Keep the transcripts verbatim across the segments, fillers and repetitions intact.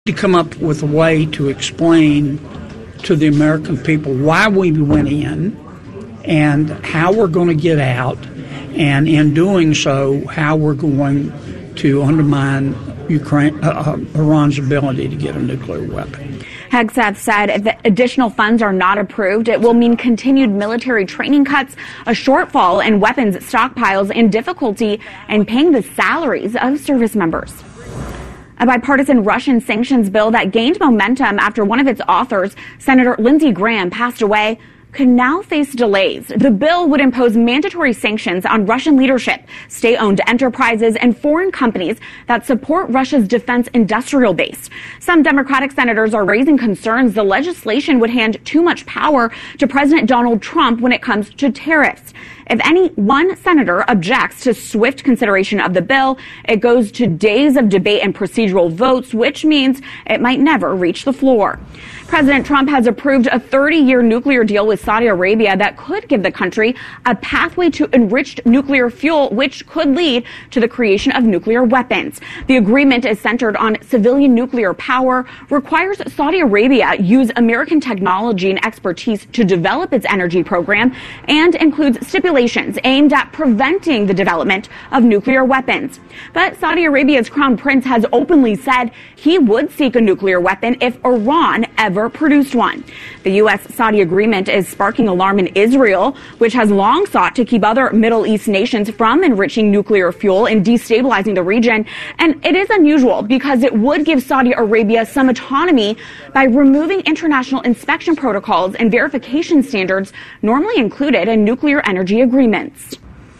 to come up with a way to explain to the American people why we went in and how we're going to get out, and in doing so, how we're going to undermine Ukraine, uh, Iran's ability to get a nuclear weapon. Hegseth said if the additional funds are not approved, it will mean continued military training cuts, a shortfall in weapons stockpiles, and difficulty in paying the salaries of service members. A bipartisan Russian sanctions bill that gained momentum after one of its authors, Senator Lindsey Graham, passed away, could now face delays. The bill would impose mandatory sanctions on Russian leadership, state-owned enterprises, and foreign companies that support Russia's defense industrial base. Some Democratic senators are raising concerns the legislation would hand too much power to President Donald Trump when it comes to tariffs. If any one senator objects to swift consideration of the bill, it goes to days of debate and procedural votes, which means it might never reach the floor. President Trump has approved a thirty-year nuclear deal with Saudi Arabia that could give the country a pathway to enriched nuclear fuel, which could lead to the creation of nuclear weapons. The agreement is centered on civilian nuclear power, requires Saudi Arabia use American technology and expertise to develop its energy program, and includes stipulations aimed at preventing the development of nuclear weapons. But Saudi Arabia's crown prince has openly said he would seek a nuclear weapon if Iran ever produced one. The U S-Saudi agreement is sparking alarm in Israel, which has long sought to keep other Middle East nations from enriching nuclear fuel and destabilizing the region. And it is unusual because it would give Saudi Arabia some autonomy by removing international inspection protocols and verification standards normally included in nuclear energy agreements.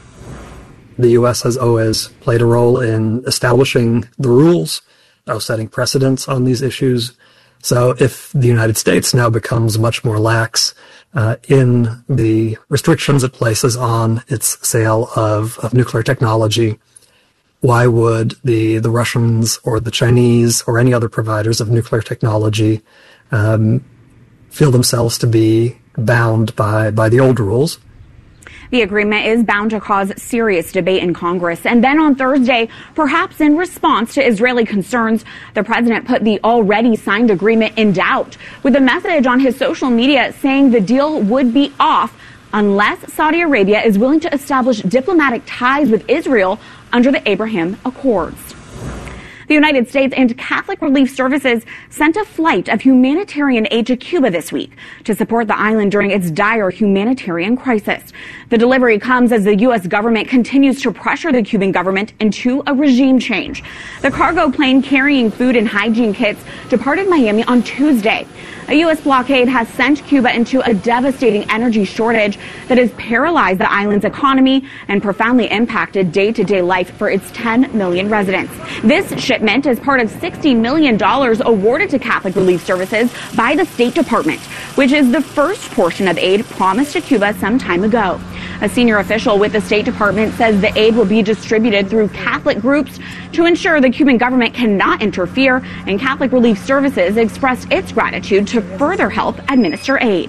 The U S has always played a role in establishing the rules, of setting precedents on these issues. So if the United States now becomes much more lax uh, in the restrictions it places on its sale of, of nuclear technology, why would the, the Russians or the Chinese or any other providers of nuclear technology um, feel themselves to be bound by, by the old rules? The agreement is bound to cause serious debate in Congress. And then on Thursday, perhaps in response to Israeli concerns, the president put the already signed agreement in doubt with a message on his social media saying the deal would be off unless Saudi Arabia is willing to establish diplomatic ties with Israel under the Abraham Accords. The United States and Catholic Relief Services sent a flight of humanitarian aid to Cuba this week to support the island during its dire humanitarian crisis. The delivery comes as the U S government continues to pressure the Cuban government into a regime change. The cargo plane carrying food and hygiene kits departed Miami on Tuesday. A U S blockade has sent Cuba into a devastating energy shortage that has paralyzed the island's economy and profoundly impacted day-to-day life for its ten million residents. This shipment is part of sixty million dollars awarded to Catholic Relief Services by the State Department, which is the first portion of aid promised to Cuba some time ago. A senior official with the State Department says the aid will be distributed through Catholic groups to ensure the Cuban government cannot interfere, and Catholic Relief Services expressed its gratitude to further help administer aid.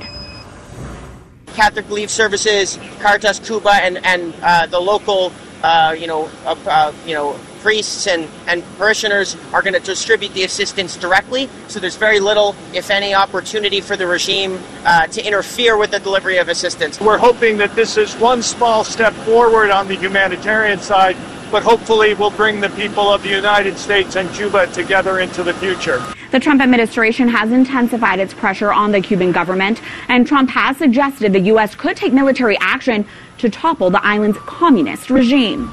Catholic Relief Services, Caritas Cuba, and and uh, the local, uh, you know, uh, uh, you know, priests and, and parishioners are going to distribute the assistance directly. So there's very little, if any, opportunity for the regime uh, to interfere with the delivery of assistance. We're hoping that this is one small step forward on the humanitarian side, but hopefully will bring the people of the United States and Cuba together into the future. The Trump administration has intensified its pressure on the Cuban government, and Trump has suggested the U S could take military action to topple the island's communist regime.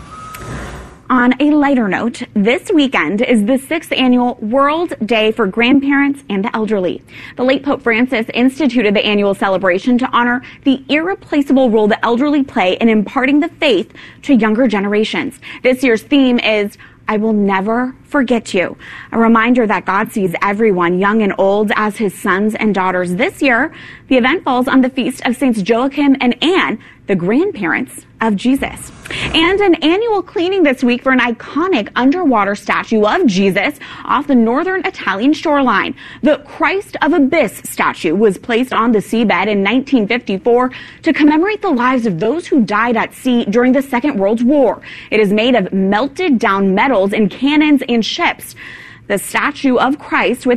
On a lighter note, this weekend is the sixth annual World Day for Grandparents and the Elderly. The late Pope Francis instituted the annual celebration to honor the irreplaceable role the elderly play in imparting the faith to younger generations. This year's theme is I will never forget you. A reminder that God sees everyone, young and old, as his sons and daughters. This year, the event falls on the feast of Saints Joachim and Anne, the grandparents of Jesus. And an annual cleaning this week for an iconic underwater statue of Jesus off the northern Italian shoreline. The Christ of Abyss statue was placed on the seabed in nineteen fifty-four to commemorate the lives of those who died at sea during the Second World War. It is made of melted down metals and cannons and ships. the statue of Christ with